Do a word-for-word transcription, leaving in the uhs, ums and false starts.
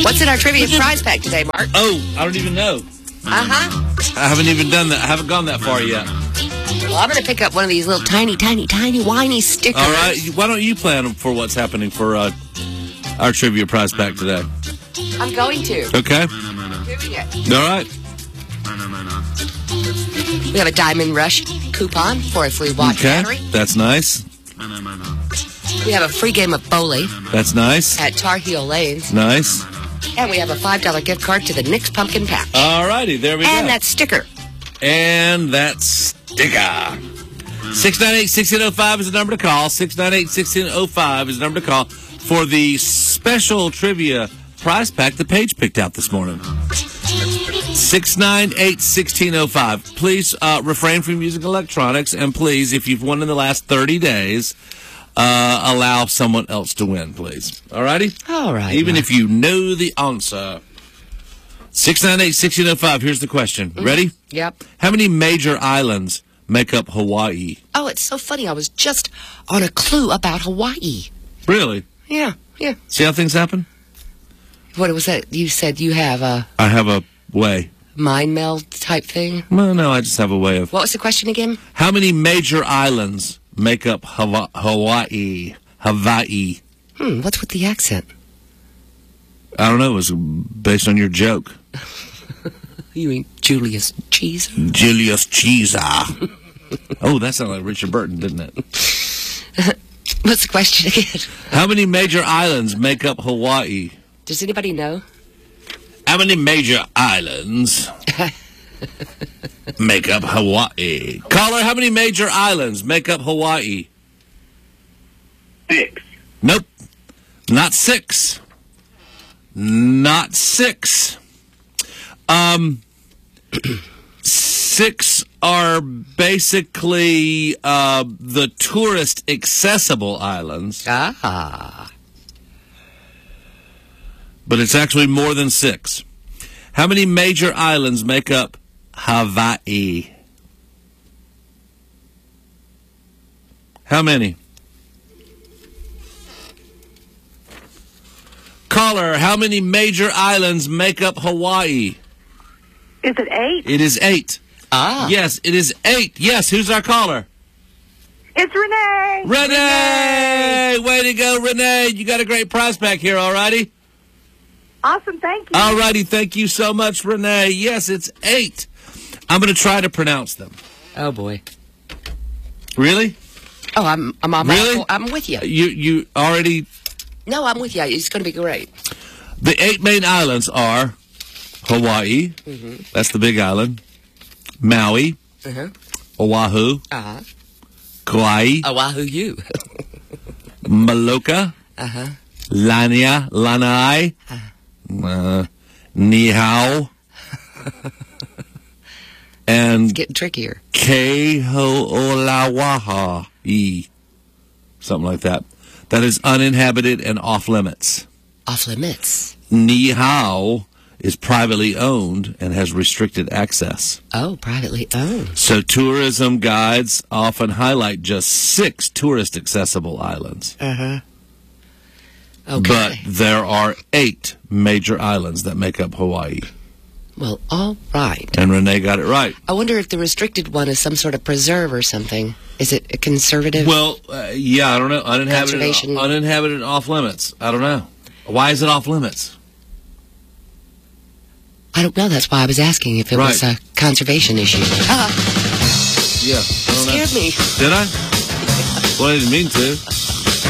What's in our trivia prize pack today, Mark? Oh, I don't even know. Uh-huh. I haven't even done that. I haven't gone that far yet. Well, I'm going to pick up one of these little tiny, tiny, tiny, whiny stickers. All right. Why don't you plan for what's happening for uh, our trivia prize pack today? I'm going to. Okay. Doing it. All right. We have a Diamond Rush coupon for a free watch Okay. battery. That's nice. We have a free game of bowling That's nice. at Tar Heel Lanes. Nice. And we have a five dollar gift card to the Nick's Pumpkin Patch. All righty. There we and go. that sticker. And that sticker. six nine eight, one six zero five is the number to call. six nine eight, one six zero five is the number to call for the special trivia prize pack that Paige picked out this morning. six nine eight, one six zero five. Please uh, refrain from using electronics, and please, if you've won in the last thirty days, uh, allow someone else to win, please. All righty? All right. Even Mark. if you know the answer. six nine eight, one six zero five. Here's the question. Ready? Yep. How many major islands make up Hawaii? Oh, it's so funny. I was just on a clue about Hawaii. Really? Yeah, yeah. See how things happen? What was that? You said you have a I have a way. mind meld type thing? Well, no, I just have a way of... What was the question again? How many major islands make up Hawa- Hawaii? Hawaii. Hmm, what's with the accent? I don't know. It was based on your joke. You mean Julius Caesar? Julius Caesar. Oh, that sounded like Richard Burton, didn't it? What's the question again? How many major islands make up Hawaii? Does anybody know? How many major islands make up Hawaii? Caller, how many major islands make up Hawaii? Six. Nope. Not six. Not six. Um, six are basically uh, the tourist accessible islands, Ah. but it's actually more than six. How many major islands make up Hawaii? How many? Caller, how many major islands make up Hawaii? Is it eight? It is eight. Ah. Yes, it is eight. Yes, who's our caller? It's Renee. Renee! Way to go, Renee. You got a great prize pack here, all righty? Awesome, thank you. All righty, thank you so much, Renee. Yes, it's eight. I'm going to try to pronounce them. Oh, boy. Really? Oh, I'm I'm I'm, Really? I'm with you. You you already... No, I'm with you. It's going to be great. The eight main islands are Hawaii. Mm-hmm. That's the big island. Maui. Uh-huh. Oahu. Uh-huh. Kauai. Oahu, you. Maloka. Uh-huh. Lania. Lanai. Uh, Nihau. And Getting trickier. Kehoolawaha'i. Something like that. That is uninhabited and off limits. Off limits. Nihau is privately owned and has restricted access. Oh, privately owned. So tourism guides often highlight just six tourist accessible islands. Uh-huh. Okay. But there are eight major islands that make up Hawaii. Well, all right. And Renee got it right. I wonder if the restricted one is some sort of preserve or something. Is it a conservative? Well, uh, yeah, I don't know. Uninhabited, Conservation. uninhabited off limits. I don't know. Why is it off limits? I don't know. That's why I was asking if it Right. was a conservation issue. Ah, Yeah, I don't know. scared me. Did I? Well, I didn't mean to.